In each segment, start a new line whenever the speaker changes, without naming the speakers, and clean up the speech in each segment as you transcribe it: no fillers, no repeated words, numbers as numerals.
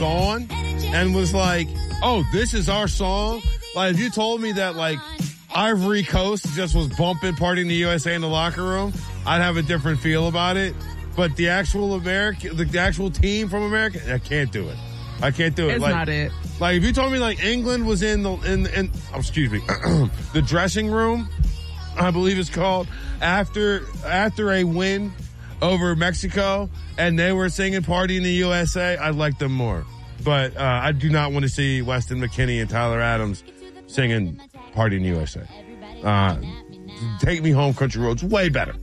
on and was like, oh, this is our song. Like, if you told me that, like, Ivory Coast just was bumping Party in the USA in the locker room, I'd have a different feel about it. But the actual the actual team from America, I can't do it. I can't do it.
It's
like,
not it.
Like, if you told me, like, England was in the dressing room, I believe it's called, after a win over Mexico, and they were singing Party in the USA, I'd like them more. But I do not want to see Weston McKennie and Tyler Adams singing Party in the USA. Take Me Home, Country Roads, way better.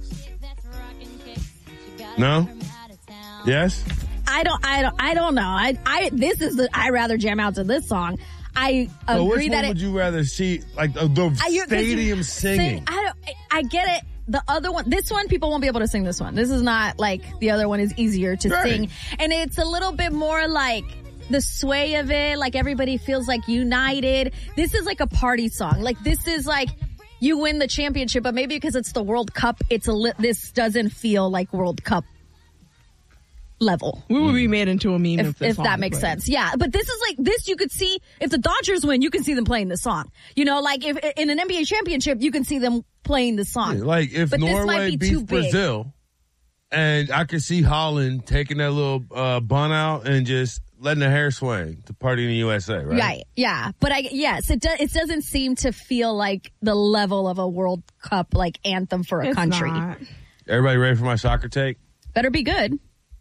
No? Yes?
I don't know. I'd rather jam out to this song. I agree
which
that
one would you rather see, like, the stadium singing?
I get it. The other one, this one, people won't be able to sing this one. This is not like the other one is easier to sing. And it's a little bit more like the sway of it, like everybody feels like united. This is like a party song. Like, this is like you win the championship, but maybe because it's the World Cup, this doesn't feel like World Cup level.
We would be made into a meme
if that makes sense. Yeah, but this is like this. You could see if the Dodgers win, you can see them playing this song. You know, like if in an NBA championship, you can see them playing the song.
Yeah, like if Norway beats Brazil, and I could see Holland taking that little bun out and just letting the hair swing to Party in the USA, right?
Right. Yeah, but it doesn't seem to feel like the level of a World Cup like anthem for a country.
Not.
Everybody ready for my soccer take?
Better be good.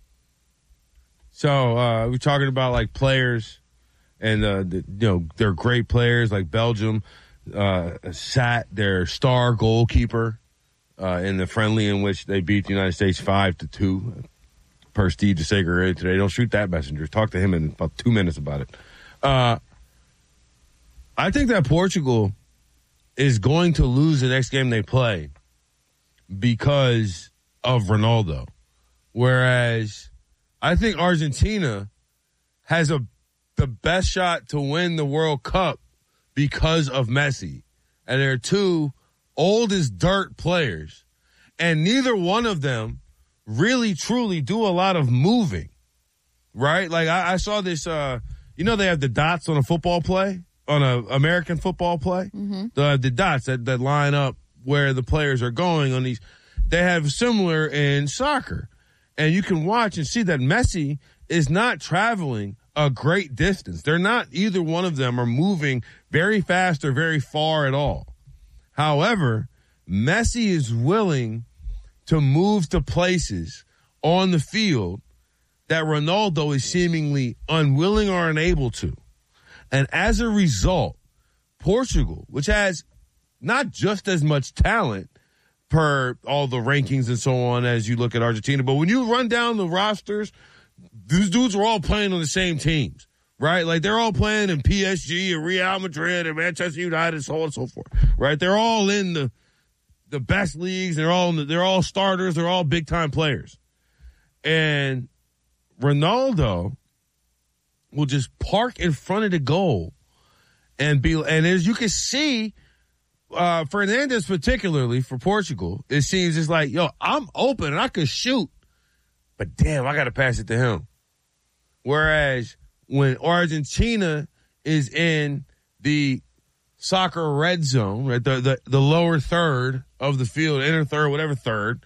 So we're talking about like players, and they're great players. Like Belgium sat their star goalkeeper in the friendly in which they beat the United States 5-2 per Steve DeSager today. Don't shoot that messenger. Talk to him in about 2 minutes about it. I think that Portugal is going to lose the next game they play because of Ronaldo, whereas I think Argentina has the best shot to win the World Cup because of Messi. And they're two old as dirt players. And neither one of them really, truly do a lot of moving. Right? Like, I saw this, they have the dots on a football play, on an American football play. Mm-hmm. The dots that line up where the players are going on these. They have similar in soccer. And you can watch and see that Messi is not traveling a great distance. They're not, either one of them are moving very fast or very far at all. However, Messi is willing to move to places on the field that Ronaldo is seemingly unwilling or unable to. And as a result, Portugal, which has not just as much talent per all the rankings and so on as you look at Argentina. But when you run down the rosters, these dudes are all playing on the same teams, right? Like, they're all playing in PSG and Real Madrid and Manchester United, so on and so forth, right? They're all in the best leagues. They're all starters. They're all big-time players. And Ronaldo will just park in front of the goal and as you can see, Fernandes particularly for Portugal, it seems it's like, yo, I'm open and I could shoot, but damn, I got to pass it to him. Whereas when Argentina is in the soccer red zone, right, the lower third of the field, inner third, whatever third,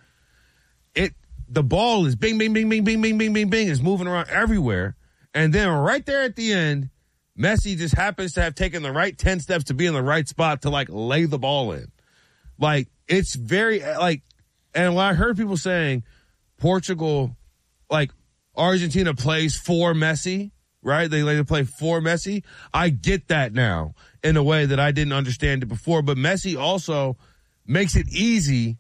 the ball is bing, bing, bing, bing, bing, bing, bing, bing, bing, is moving around everywhere. And then right there at the end, Messi just happens to have taken the right 10 steps to be in the right spot to, like, lay the ball in. Like, it's very, like, and when I heard people saying Portugal, like, Argentina plays for Messi, right? They play for Messi. I get that now in a way that I didn't understand it before. But Messi also makes it easier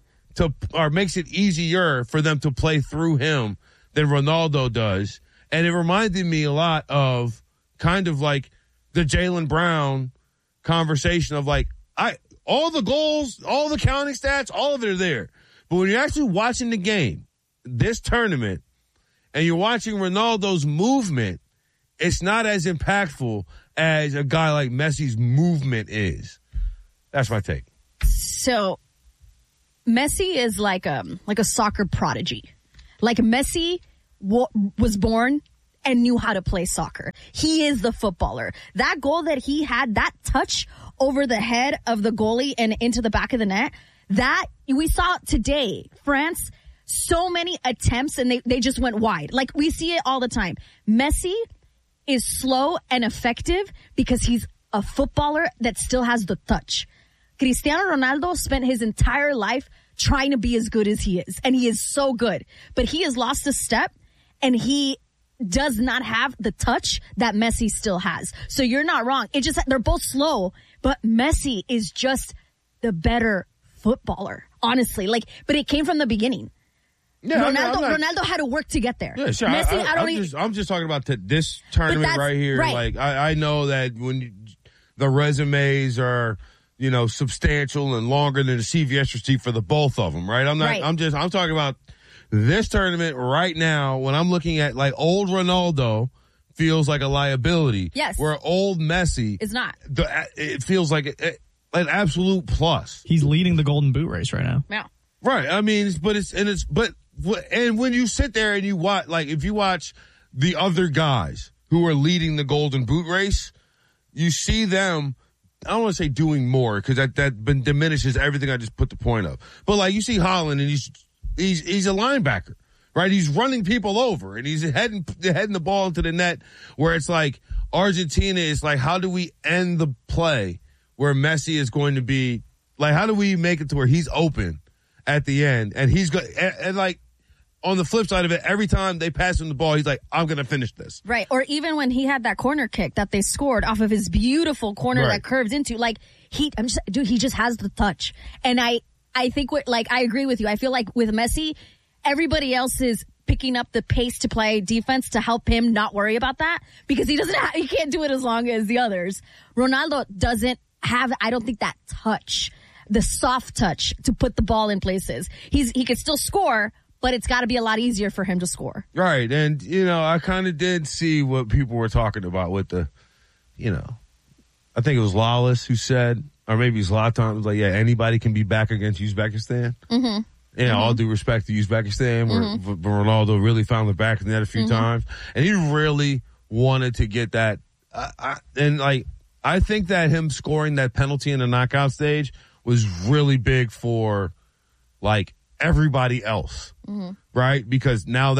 for them to play through him than Ronaldo does. And it reminded me a lot of kind of like the Jaylen Brown conversation of, like, all the goals, all the counting stats, all of it are there. But when you're actually watching the game, this tournament, and you're watching Ronaldo's movement, it's not as impactful as a guy like Messi's movement is. That's my take.
So Messi is like a soccer prodigy. Like, Messi was born and knew how to play soccer. He is the footballer. That goal that he had, that touch over the head of the goalie and into the back of the net, that we saw today. France, so many attempts and they just went wide. Like we see it all the time. Messi is slow and effective because he's a footballer that still has the touch. Cristiano Ronaldo spent his entire life trying to be as good as he is, and he is so good. But he has lost a step, and he does not have the touch that Messi still has. So you're not wrong. It just, they're both slow, but Messi is just the better footballer, honestly. Like, but it came from the beginning. Yeah, Ronaldo had to work to get there.
Yeah, sure. Messi, I'm just talking about this tournament right here. Right. Like, I know that when the resumes are, you know, substantial and longer than the CVS receipt for the both of them, right? I'm talking about this tournament right now when I'm looking at like old Ronaldo feels like a liability.
Yes.
Where old Messi
is not.
It feels like an absolute plus.
He's leading the Golden Boot race right now.
Yeah.
Right. I mean, and when you sit there and you watch, like if you watch the other guys who are leading the Golden Boot race, you see them, I don't want to say doing more because that diminishes everything I just put the point of. But like you see Haaland and he's a linebacker, right? He's running people over and he's heading the ball into the net where it's like Argentina is like, how do we end the play where Messi is going to be like, how do we make it to where he's open at the end and he's good and like, on the flip side of it, every time they pass him the ball, he's like, I'm going to finish this.
Right. Or even when he had that corner kick that they scored off of his beautiful corner that curves into, like, he just has the touch. And I think I agree with you. I feel like with Messi, everybody else is picking up the pace to play defense to help him not worry about that because he can't do it as long as the others. Ronaldo doesn't have, I don't think, that touch, the soft touch to put the ball in places. He could still score, but it's got to be a lot easier for him to score.
Right. And, you know, I kind of did see what people were talking about with the, you know, I think it was Lawless who said, or maybe Zlatan was like, yeah, anybody can be back against Uzbekistan. Mm-hmm. You know, all due respect to Uzbekistan, where Ronaldo really found the back of the net a few times. And he really wanted to get that. I think that him scoring that penalty in the knockout stage was really big for, like, everybody else, right? Because now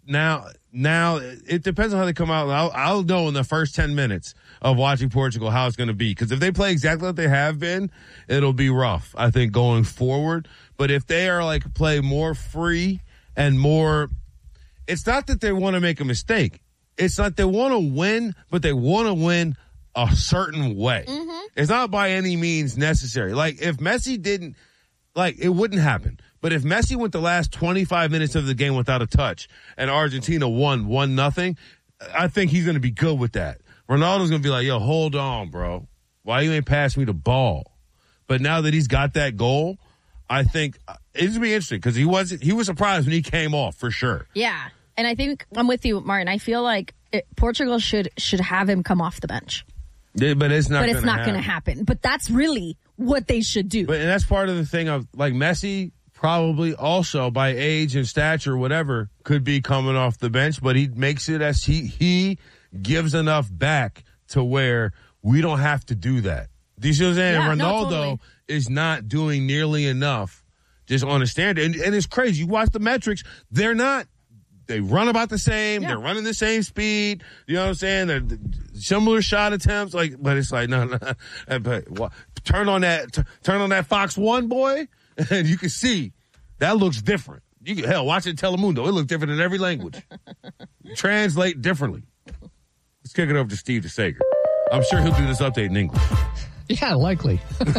it depends on how they come out. I'll know in the first 10 minutes of watching Portugal how it's going to be. Because if they play exactly what they have been, it'll be rough, I think, going forward. But if they are like play more free and more, it's not that they want to make a mistake. It's not they want to win, but they want to win a certain way. It's not by any means necessary. Like if Messi didn't, like it wouldn't happen. But if Messi went the last 25 minutes of the game without a touch and Argentina won 1-0, I think he's going to be good with that. Ronaldo's going to be like, yo, hold on, bro. Why you ain't pass me the ball? But now that he's got that goal, I think it's going to be interesting because he was surprised when he came off for sure.
Yeah. And I think I'm with you, Martin. I feel like Portugal should have him come off the bench.
Yeah, but it's not
going to happen. But that's really what they should do.
And that's part of the thing of like Messi probably also by age and stature, whatever, could be coming off the bench, but he makes it as he gives enough back to where we don't have to do that. Do you see what I'm saying?
Yeah,
Ronaldo is not doing nearly enough just on a standard. And it's crazy. You watch the metrics. They run about the same. Yeah. They're running the same speed. You know what I'm saying? They're similar shot attempts. But it's like, no. But turn on that Fox 1, boy. And you can see that looks different. You can watch it in Telemundo. It looks different in every language. Translate differently. Let's kick it over to Steve DeSager. I'm sure he'll do this update in English.
Yeah, likely.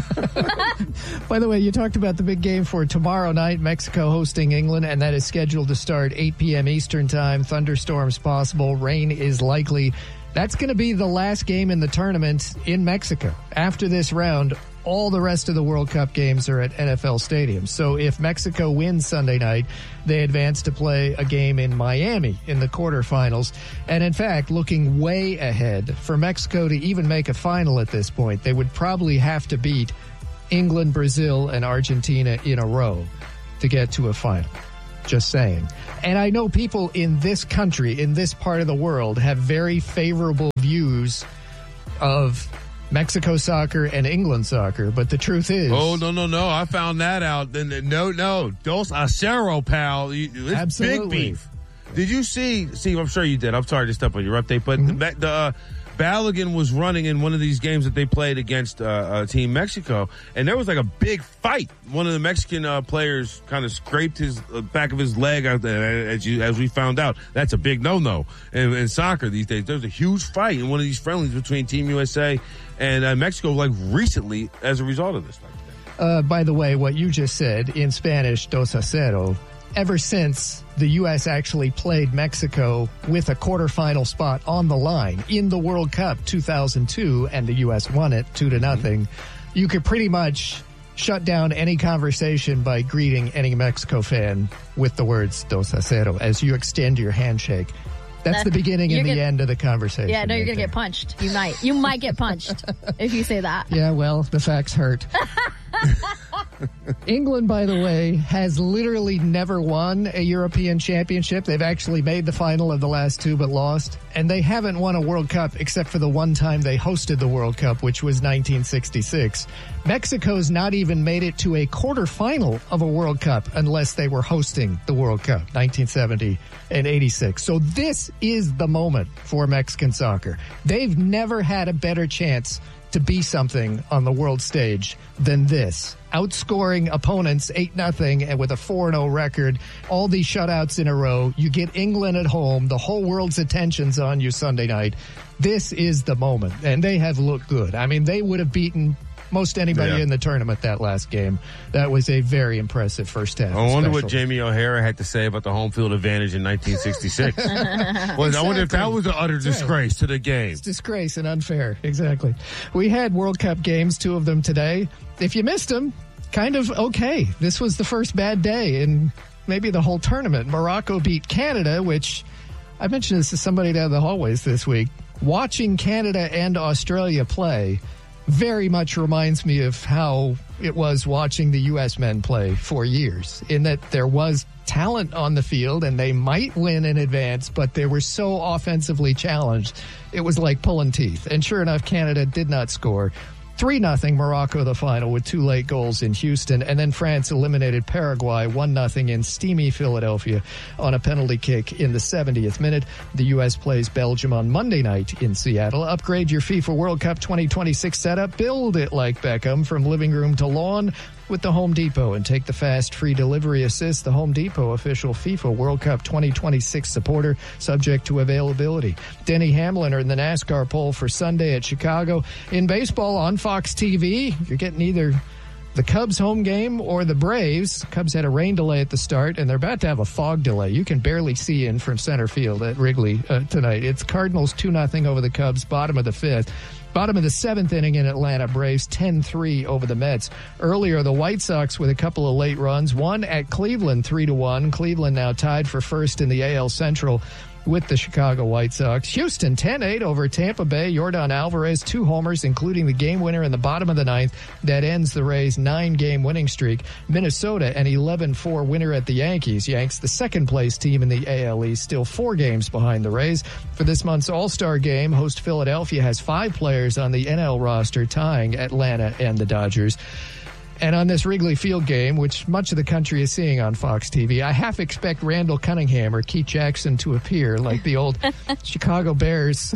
By the way, you talked about the big game for tomorrow night, Mexico hosting England, and that is scheduled to start 8 p.m. Eastern time. Thunderstorms possible. Rain is likely. That's going to be the last game in the tournament in Mexico. After this round, all the rest of the World Cup games are at NFL stadiums. So if Mexico wins Sunday night, they advance to play a game in Miami in the quarterfinals. And in fact, looking way ahead, for Mexico to even make a final at this point, they would probably have to beat England, Brazil, and Argentina in a row to get to a final. Just saying. And I know people in this country, in this part of the world, have very favorable views of Mexico soccer and England soccer, but the truth is...
Oh, no. I found that out. No. Dos Acero, pal. It's
Absolutely.
Big beef. Did you see, I'm sure you did. I'm sorry to step on your update, but the Balogun was running in one of these games that they played against Team Mexico, and there was like a big fight. One of the Mexican players kind of scraped his back of his leg out there, as we found out. That's a big no-no in soccer these days. There's a huge fight in one of these friendlies between Team USA and Mexico, like recently, as a result of this.
By the way, what you just said in Spanish, 2-0, ever since the U.S. actually played Mexico with a quarterfinal spot on the line in the World Cup 2002, and the U.S. won it 2-0, you could pretty much shut down any conversation by greeting any Mexico fan with the words 2-0 as you extend your handshake. That's the beginning and the end of the conversation.
Yeah, no, you're going to get punched. You might get punched if you say that.
Yeah, well, the facts hurt. England, by the way, has literally never won a European championship. They've actually made the final of the last two but lost. And they haven't won a World Cup except for the one time they hosted the World Cup, which was 1966. Mexico's not even made it to a quarterfinal of a World Cup unless they were hosting the World Cup, 1970 and 86. So this is the moment for Mexican soccer. They've never had a better chance to be something on the world stage than this. Outscoring opponents 8-0 and with a 4-0 record, all these shutouts in a row. You get England at home. The whole world's attention's on you Sunday night. This is the moment. And they have looked good. I mean, they would have beaten most anybody in the tournament that last game. That was a very impressive first half.
I wonder what Jamie O'Hara had to say about the home field advantage in 1966. I wonder if that was an utter disgrace to the game.
It's disgrace and unfair. Exactly. We had World Cup games, 2 of them today. If you missed them, kind of okay. This was the first bad day in maybe the whole tournament. Morocco beat Canada, which I mentioned this to somebody down the hallways this week. Watching Canada and Australia play very much reminds me of how it was watching the U.S. men play for years, in that there was talent on the field and they might win in advance, but they were so offensively challenged. It was like pulling teeth. And sure enough, Canada did not score. 3-0 Morocco the final with 2 late goals in Houston, and then France eliminated Paraguay 1-0 in steamy Philadelphia on a penalty kick in the 70th minute. The U.S. plays Belgium on Monday night in Seattle. Upgrade your FIFA World Cup 2026 setup. Build it like Beckham from living room to lawn with the Home Depot and take the fast free delivery assist. The Home Depot official FIFA World Cup 2026 supporter, subject to availability. Denny Hamlin in the NASCAR pole for Sunday at Chicago. In baseball on Fox TV, you're getting either the Cubs home game or the Braves. Cubs had a rain delay at the start, and they're about to have a fog delay. You can barely see in from center field at Wrigley tonight. It's Cardinals 2-0 over the Cubs, bottom of the 5th. Bottom of the 7th inning in Atlanta, Braves 10-3 over the Mets. Earlier, the White Sox with a couple of late runs. One at Cleveland, 3-1. Cleveland now tied for first in the AL Central with the Chicago White Sox. Houston 10-8 over Tampa Bay. Yordan Alvarez, 2 homers, including the game winner in the bottom of the 9th. That ends the Rays' 9-game winning streak. Minnesota, an 11-4 winner at the Yankees. Yanks, the second-place team in the AL East, still 4 games behind the Rays. For this month's All-Star game, host Philadelphia has 5 players on the NL roster, tying Atlanta and the Dodgers. And on this Wrigley Field game, which much of the country is seeing on Fox TV, I half expect Randall Cunningham or Keith Jackson to appear like the old Chicago Bears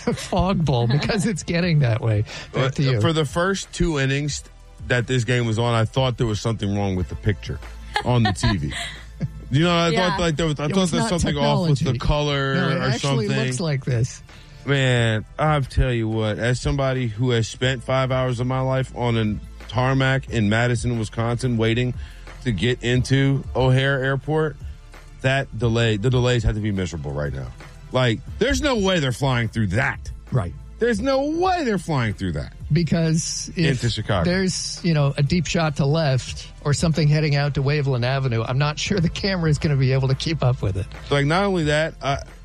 fog bowl, because it's getting that way. Back to you.
For the first 2 innings that this game was on, I thought there was something wrong with the picture on the TV. You know, I thought like there was something off with the color
it
or
actually
something.
Looks like this.
Man, I'll tell you what, as somebody who has spent 5 hours of my life on a tarmac in Madison, Wisconsin, waiting to get into O'Hare Airport, the delays have to be miserable right now. Like, there's no way they're flying through that.
Right.
There's no way they're flying through that.
Because if
into Chicago,
there's, a deep shot to left or something heading out to Waveland Avenue, I'm not sure the camera is going to be able to keep up with it.
Like, not only that,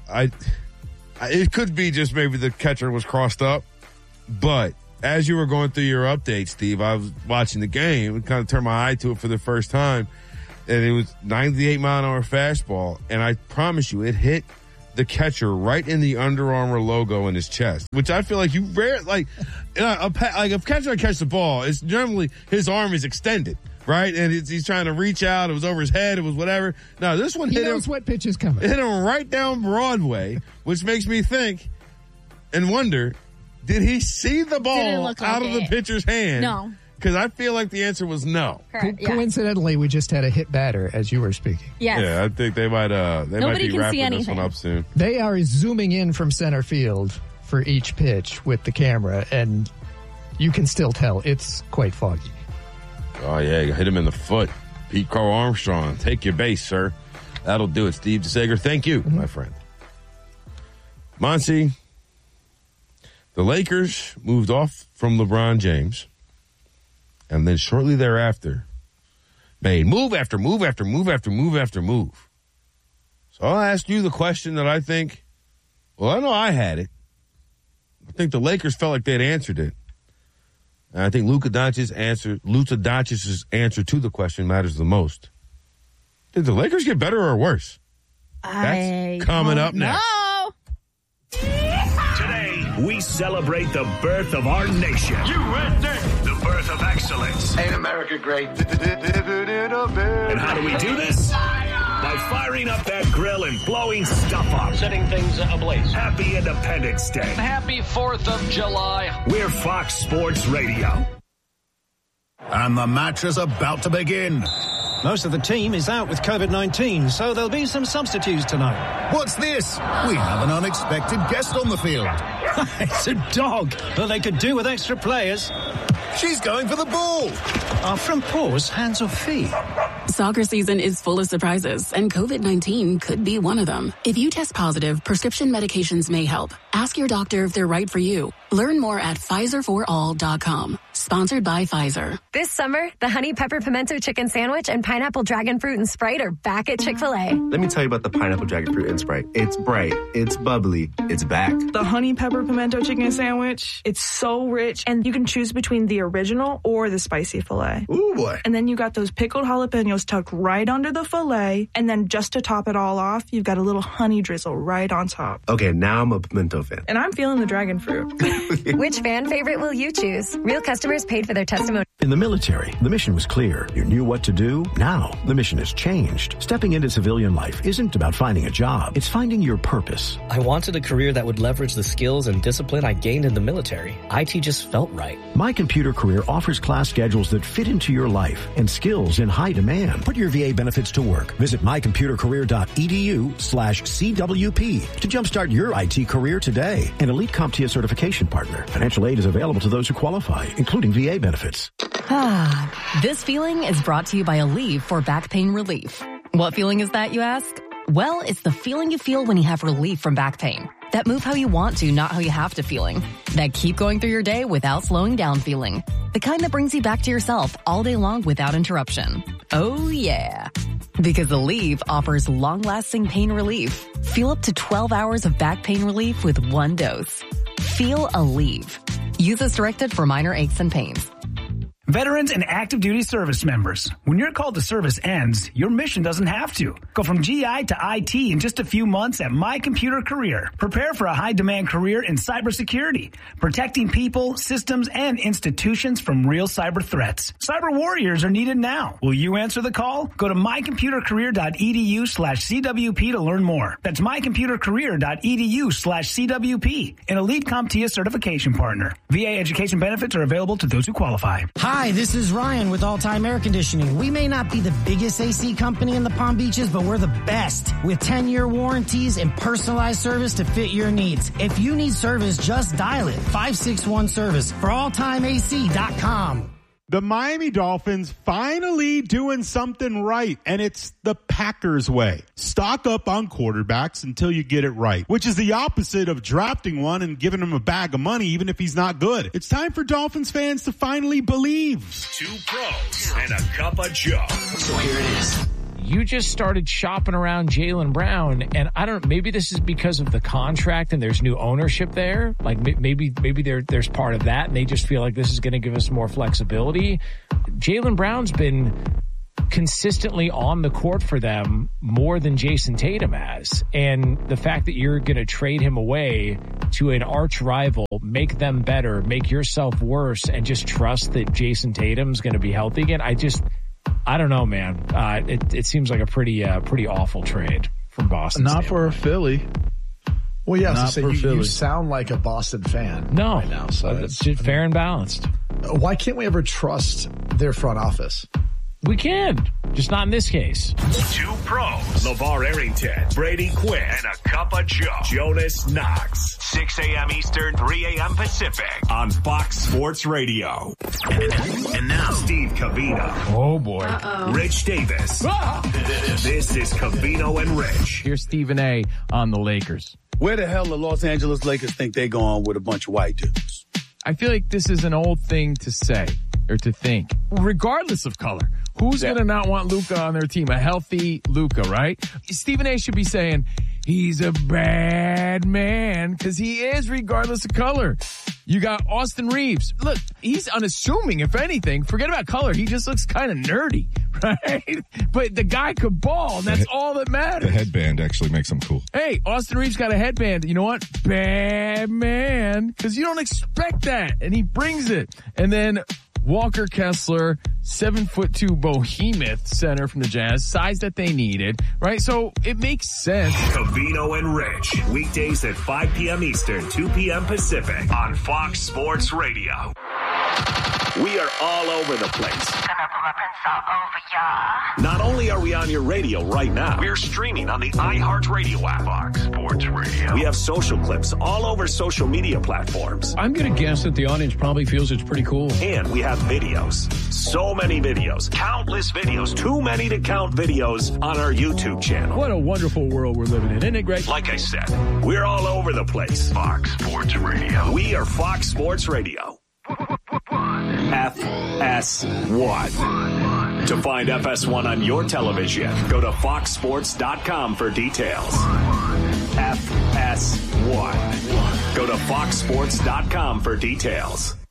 it could be just maybe the catcher was crossed up, but as you were going through your update, Steve, I was watching the game and kind of turned my eye to it for the first time. and it was 98-mile-an-hour fastball, and I promise you, it hit the catcher right in the Under Armour logo in his chest, which I feel like you rarely, like if catcher catches the ball, it's generally his arm is extended, right? And he's trying to reach out. It was over his head. It was whatever. No, this one hit him. He knows
what pitch is coming.
It hit him right down Broadway, which makes me think and wonder, did he see the ball out of the pitcher's hand?
No.
Because I feel like the answer was no.
Correct,
Coincidentally, we just had a hit batter as you were speaking.
Yes.
Yeah, I think they might be wrapping this one up soon.
They are zooming in from center field for each pitch with the camera, and you can still tell it's quite foggy.
Oh, yeah, you hit him in the foot. Pete Carl Armstrong, take your base, sir. That'll do it. Steve DeSager, thank you, my friend. Monty, the Lakers moved off from LeBron James. And then shortly thereafter, made move after move after move after move after move. So I'll ask you the question that I think, well, I know I had it. I think the Lakers felt like they'd answered it. And I think Luka Doncic's answer to the question matters the most. Did the Lakers get better or worse? That's coming up next.
Today, we celebrate the birth of our nation. The birth of excellence.
Ain't America great?
And how do we do this? By firing up that grill and blowing stuff up.
Setting things ablaze.
Happy Independence Day.
Happy 4th of July.
We're Fox Sports Radio.
And the match is about to begin.
Most of the team is out with COVID-19, so there'll be some substitutes tonight.
What's this? We have an unexpected guest on the field.
It's a dog, but they could do with extra players.
She's going for the ball.
Are front paws hands or feet?
Soccer season is full of surprises, and COVID-19 could be one of them. If you test positive, prescription medications may help. Ask your doctor if they're right for you. Learn more at PfizerForAll.com. Sponsored by Pfizer.
This summer, the Honey Pepper Pimento Chicken Sandwich and Pineapple Dragon Fruit and Sprite are back at Chick-fil-A.
Let me tell you about the Pineapple Dragon Fruit and Sprite. It's bright, it's bubbly, it's back.
The Honey Pepper Pimento Chicken Sandwich, it's so rich, and you can choose between the original or the spicy filet.
Ooh, boy.
And then you got those pickled jalapenos tucked right under the filet, and then just to top it all off, you've got a little honey drizzle right on top.
Okay, now I'm a pimento fan.
And I'm feeling the dragon fruit.
Which fan favorite will you choose? Real customers paid for their testimony.
In the military, the mission was clear. You knew what to do. Now, the mission has changed. Stepping into civilian life isn't about finding a job. It's finding your purpose.
I wanted a career that would leverage the skills and discipline I gained in the military. IT just felt right.
My Computer Career offers class schedules that fit into your life and skills in high demand. Put your VA benefits to work. Visit mycomputercareer.edu/CWP to jumpstart your IT career today. An elite CompTIA certification partner. Financial aid is available to those who qualify, including VA benefits.
This feeling is brought to you by Aleve for back pain relief. What feeling is that, you ask? Well, it's the feeling you feel when you have relief from back pain. That move how you want to, not how you have to feeling. That keep going through your day without slowing down feeling. The kind that brings you back to yourself all day long without interruption. Oh yeah. Because Aleve offers long-lasting pain relief. Feel up to 12 hours of back pain relief with one dose. Feel Aleve. Use as directed for minor aches and pains.
Veterans and active duty service members, when your call to service ends, your mission doesn't have to. Go from GI to IT in just a few months at My Computer Career. Prepare for a high-demand career in cybersecurity, protecting people, systems, and institutions from real cyber threats. Cyber warriors are needed now. Will you answer the call? Go to mycomputercareer.edu/CWP to learn more. That's mycomputercareer.edu/CWP, an elite CompTIA certification partner. VA education benefits are available to those who qualify.
Hi, this is Ryan with All Time Air Conditioning. We may not be the biggest AC company in the Palm Beaches, but we're the best with 10-year warranties and personalized service to fit your needs. If you need service, just dial it. 561-SERVICE for alltimeac.com.
The Miami Dolphins finally doing something right, and it's the Packers way. Stock up on quarterbacks until you get it right, which is the opposite of drafting one and giving him a bag of money even if he's not good. It's time for Dolphins fans to finally believe.
Two pros and a cup of Joe.
So here it is.
You just started shopping around Jaylen Brown, and I don't know, maybe this is because of the contract and there's new ownership there. Like maybe there's part of that, and they just feel like this is going to give us more flexibility. Jaylen Brown's been consistently on the court for them more than Jason Tatum has. And the fact that you're going to trade him away to an arch rival, make them better, make yourself worse, and just trust that Jason Tatum's going to be healthy again, I don't know, man. It seems like a pretty awful trade from Boston.
Not for Philly.
Well, yeah,
Not for Philly.
You sound like a Boston fan.
No,
right now, so
it's fair and balanced.
Why can't we ever trust their front office?
We can, just not in this case.
Two pros, LeVar Arrington, Brady Quinn, and a cup of Joe, Jonas Knox. 6 a.m. Eastern, 3 a.m. Pacific on Fox Sports Radio. And now, Steve Covino.
Oh, boy.
Rich Davis. This is Covino and Rich.
Here's Stephen A. on the Lakers.
Where the hell the Los Angeles Lakers think they're going with a bunch of white dudes?
I feel like this is an old thing to say or to think, regardless of color. Who's going to not want Luka on their team? A healthy Luka, right? Stephen A. should be saying, he's a bad man, because he is, regardless of color. You got Austin Reeves. Look, he's unassuming, if anything. Forget about color. He just looks kind of nerdy, right? But the guy could ball, and that's all that matters.
The headband actually makes him cool.
Hey, Austin Reeves got a headband. You know what? Bad man. Because you don't expect that, and he brings it. And then Walker Kessler, 7'2" behemoth center from the Jazz, size that they needed, right? So it makes sense.
Covino and Rich, weekdays at 5 p.m. Eastern, 2 p.m. Pacific on Fox Sports Radio. We are all over the place. Not only are we on your radio right now, we're streaming on the iHeartRadio app. Fox Sports Radio. We have social clips all over social media platforms.
I'm going to guess that the audience probably feels it's pretty cool.
And we have videos. So many videos. Countless videos. Too many to count videos on our YouTube channel.
What a wonderful world we're living in, isn't it great?
Like I said, we're all over the place. Fox Sports Radio. We are Fox Sports Radio. FS1. To find FS1 on your television, go to foxsports.com for details. FS1. Go to foxsports.com for details.